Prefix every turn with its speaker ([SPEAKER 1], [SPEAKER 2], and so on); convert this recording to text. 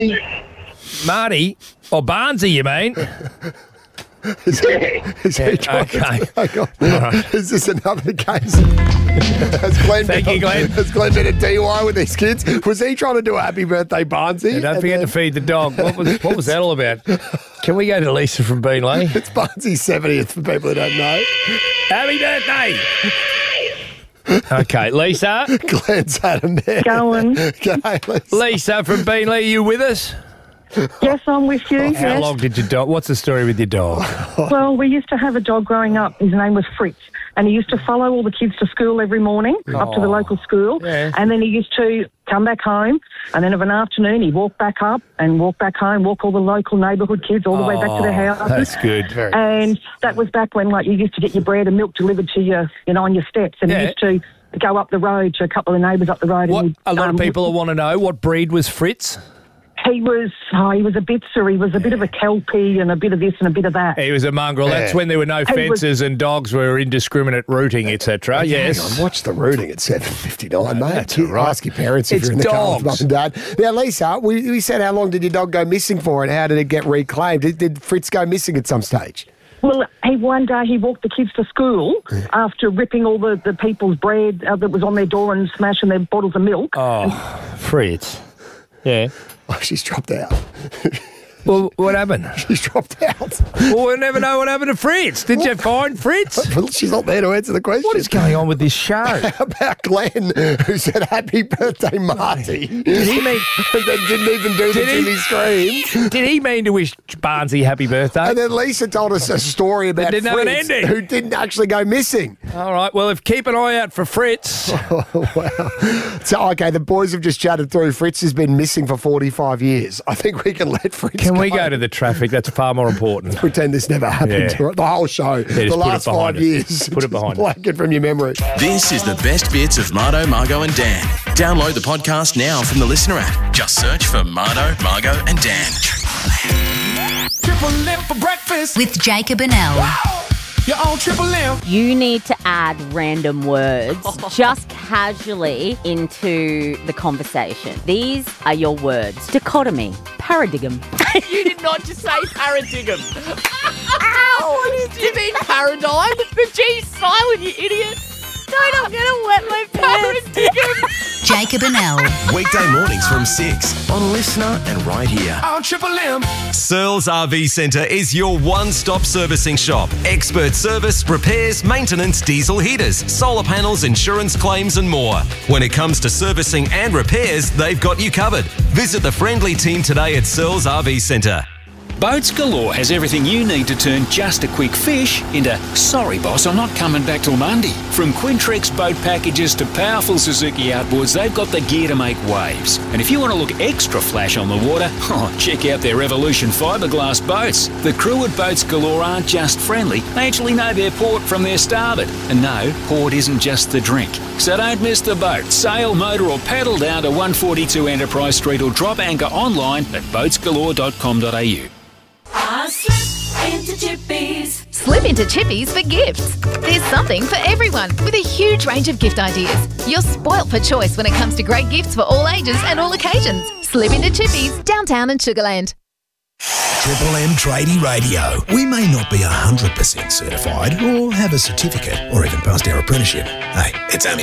[SPEAKER 1] Marty, or Barnesy, you mean?
[SPEAKER 2] Is he trying to take off? Right. Is this another case? Has Glenn been a DUI with these kids? Was he trying to do a happy birthday, Barnesy?
[SPEAKER 1] Yeah, don't forget to feed the dog. What was that all about? Can we go to Lisa from Beenleigh?
[SPEAKER 2] It's Barnesy's 70th for people who don't know.
[SPEAKER 1] Happy birthday! Okay, Lisa.
[SPEAKER 2] Glenn's had a man.
[SPEAKER 3] Going.
[SPEAKER 2] G'day, Lisa.
[SPEAKER 1] Lisa from Beenleigh, are you with us?
[SPEAKER 3] Yes, I'm with you.
[SPEAKER 1] How long did your dog? What's the story with your dog?
[SPEAKER 3] Well, we used to have a dog growing up. His name was Fritz, and he used to follow all the kids to school every morning, up to the local school, and then he used to come back home, and then of an afternoon he'd walk back up and walk back home, walk all the local neighbourhood kids all the way back to their houses.
[SPEAKER 1] That's good. Very
[SPEAKER 3] and that was back when, like, you used to get your bread and milk delivered to you, on your steps, and he used to go up the road to a couple of neighbours up the road.
[SPEAKER 1] What
[SPEAKER 3] and
[SPEAKER 1] a lot of people want to know, what breed was Fritz?
[SPEAKER 3] He was a bitzer. He was a bit of a Kelpie and a bit of this and a bit of that.
[SPEAKER 1] He was a mongrel. Yeah. That's when there were no fences and dogs were indiscriminate rooting, etc. Yes.
[SPEAKER 2] Hang on, watch the rooting at 7:59, mate.
[SPEAKER 1] That's all right.
[SPEAKER 2] Ask your parents if you're in the car with mum and dad. Now, Lisa, we said how long did your dog go missing for and how did it get reclaimed? Did Fritz go missing at some stage?
[SPEAKER 3] Well, one day he walked the kids to school after ripping all the people's bread that was on their door and smashing their bottles of milk.
[SPEAKER 1] Oh, Fritz. Yeah.
[SPEAKER 2] Oh, she's dropped out.
[SPEAKER 1] Well, what happened?
[SPEAKER 2] She's dropped out.
[SPEAKER 1] Well, we'll never know what happened to Fritz. Did you find Fritz?
[SPEAKER 2] Well, she's not there to answer the question.
[SPEAKER 1] What is going on with this show?
[SPEAKER 2] How about Glenn, who said happy birthday, Marty?
[SPEAKER 1] Did he mean...
[SPEAKER 2] and then didn't even do the Jimmy scream.
[SPEAKER 1] Did he mean to wish Barnesy happy birthday?
[SPEAKER 2] And then Lisa told us a story about
[SPEAKER 1] Fritz, have an ending.
[SPEAKER 2] Who didn't actually go missing.
[SPEAKER 1] All right, well, keep an eye out for Fritz.
[SPEAKER 2] Oh, wow. So, okay, the boys have just chatted through. Fritz has been missing for 45 years. I think we can let Fritz
[SPEAKER 1] Can we go to the traffic? That's far more important.
[SPEAKER 2] Pretend this never happened.
[SPEAKER 1] Yeah.
[SPEAKER 2] The whole show. The last 5 years.
[SPEAKER 1] Put it behind
[SPEAKER 2] Blank it from your memory.
[SPEAKER 4] This is the best bits of Marto, Margo and Dan. Download the podcast now from the Listener app. Just search for Marto, Margo and Dan.
[SPEAKER 5] Triple M for breakfast.
[SPEAKER 6] With Jacob and Elle.
[SPEAKER 5] Wow. You're on Triple M.
[SPEAKER 7] You need to add random words just casually into the conversation. These are your words. Dichotomy. Paradigm.
[SPEAKER 8] You did not just say paradigm. Ow! Do you mean paradigm? The G's silent, you idiot. Don't, I'm going to wet my paradigm.
[SPEAKER 6] Jacob and Elle.
[SPEAKER 4] Weekday mornings from 6 on Listener and right here
[SPEAKER 5] on Triple M.
[SPEAKER 4] Searles RV Centre is your one-stop servicing shop. Expert service, repairs, maintenance, diesel heaters, solar panels, insurance claims and more. When it comes to servicing and repairs, they've got you covered. Visit the friendly team today at Searles RV Centre.
[SPEAKER 9] Boats Galore has everything you need to turn just a quick fish into, sorry boss, I'm not coming back till Monday. From Quintrex boat packages to powerful Suzuki outboards, they've got the gear to make waves. And if you want to look extra flash on the water, check out their Revolution fiberglass boats. The crew at Boats Galore aren't just friendly, they actually know their port from their starboard. And no, port isn't just the drink. So don't miss the boat, sail, motor or paddle down to 142 Enterprise Street or drop anchor online at boatsgalore.com.au.
[SPEAKER 10] Slip into Chippies. Slip into Chippies for gifts. There's something for everyone with a huge range of gift ideas. You're spoilt for choice when it comes to great gifts for all ages and all occasions. Slip into Chippies, downtown and Sugarland.
[SPEAKER 11] Triple M Tradie Radio. We may not be 100% certified or have a certificate or even passed our apprenticeship. Hey, it's only